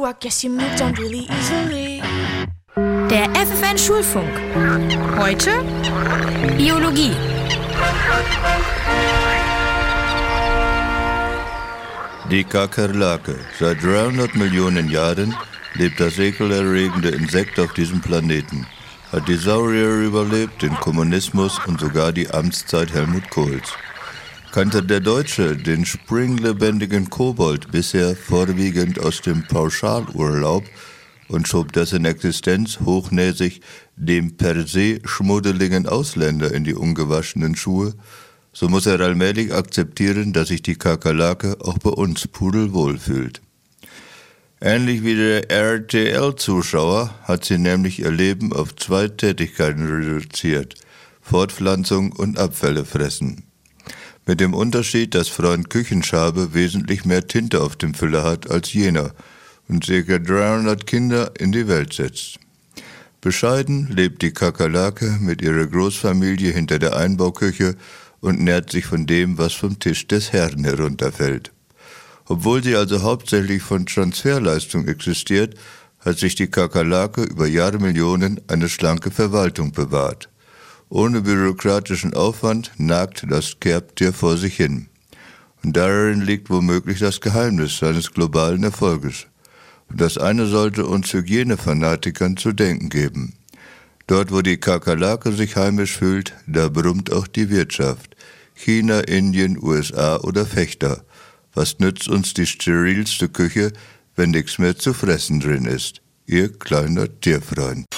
I guess you moved on really easily. Der FFN Schulfunk. Heute Biologie. Die Kakerlake. Seit 300 Millionen Jahren lebt das ekelerregende Insekt auf diesem Planeten. Hat die Saurier überlebt, den Kommunismus und sogar die Amtszeit Helmut Kohls. Kannte der Deutsche den springlebendigen Kobold bisher vorwiegend aus dem Pauschalurlaub und schob dessen Existenz hochnäsig dem per se schmuddeligen Ausländer in die ungewaschenen Schuhe, so muss er allmählich akzeptieren, dass sich die Kakerlake auch bei uns pudelwohl fühlt. Ähnlich wie der RTL-Zuschauer hat sie nämlich ihr Leben auf 2 Tätigkeiten reduziert: Fortpflanzung und Abfälle fressen. Mit dem Unterschied, dass Freund Küchenschabe wesentlich mehr Tinte auf dem Füller hat als jener und ca. 300 Kinder in die Welt setzt. Bescheiden lebt die Kakerlake mit ihrer Großfamilie hinter der Einbauküche und nährt sich von dem, was vom Tisch des Herrn herunterfällt. Obwohl sie also hauptsächlich von Transferleistung existiert, hat sich die Kakerlake über Jahrmillionen eine schlanke Verwaltung bewahrt. Ohne bürokratischen Aufwand nagt das Kerbtier vor sich hin. Und darin liegt womöglich das Geheimnis seines globalen Erfolges. Und das eine sollte uns Hygienefanatikern zu denken geben. Dort, wo die Kakerlake sich heimisch fühlt, da brummt auch die Wirtschaft. China, Indien, USA oder Fechter. Was nützt uns die sterilste Küche, wenn nichts mehr zu fressen drin ist? Ihr kleiner Tierfreund.